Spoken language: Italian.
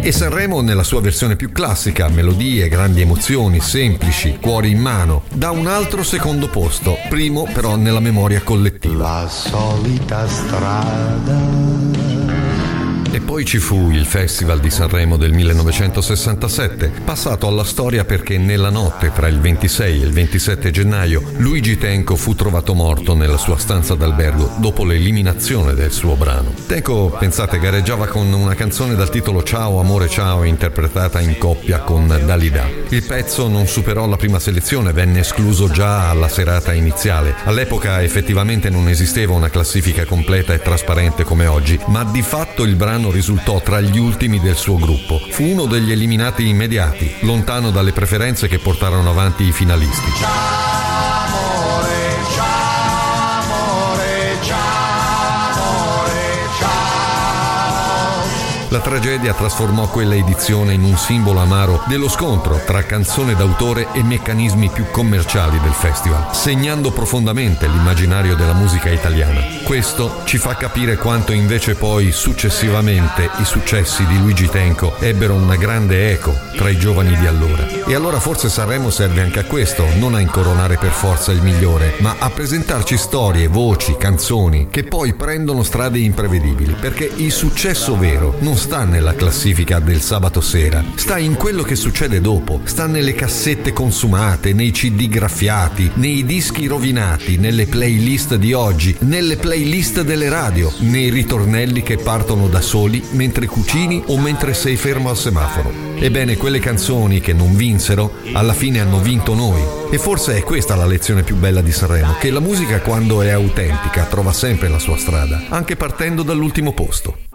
E Sanremo nella sua versione più classica, melodie, grandi emozioni, semplici, cuori in mano, da un altro secondo posto, primo però nella memoria collettiva. La solita strada. E poi ci fu il Festival di Sanremo del 1967, passato alla storia perché nella notte tra il 26 e il 27 gennaio Luigi Tenco fu trovato morto nella sua stanza d'albergo dopo l'eliminazione del suo brano. Tenco, pensate, gareggiava con una canzone dal titolo Ciao amore ciao, interpretata in coppia con Dalida. Il pezzo non superò la prima selezione, venne escluso già alla serata iniziale. All'epoca effettivamente non esisteva una classifica completa e trasparente come oggi, ma di fatto il brano risultò tra gli ultimi del suo gruppo. Fu uno degli eliminati immediati, lontano dalle preferenze che portarono avanti i finalisti. La tragedia trasformò quella edizione in un simbolo amaro dello scontro tra canzone d'autore e meccanismi più commerciali del festival, segnando profondamente l'immaginario della musica italiana. Questo ci fa capire quanto invece poi successivamente i successi di Luigi Tenco ebbero una grande eco tra i giovani di allora. E allora forse Sanremo serve anche a questo, non a incoronare per forza il migliore, ma a presentarci storie, voci, canzoni che poi prendono strade imprevedibili, perché il successo vero non sta nella classifica del sabato sera, sta in quello che succede dopo, sta nelle cassette consumate, nei CD graffiati, nei dischi rovinati, nelle playlist di oggi, nelle playlist delle radio, nei ritornelli che partono da soli mentre cucini o mentre sei fermo al semaforo. Ebbene, quelle canzoni che non vinsero, alla fine hanno vinto noi. E forse è questa la lezione più bella di Sanremo, che la musica quando è autentica trova sempre la sua strada, anche partendo dall'ultimo posto.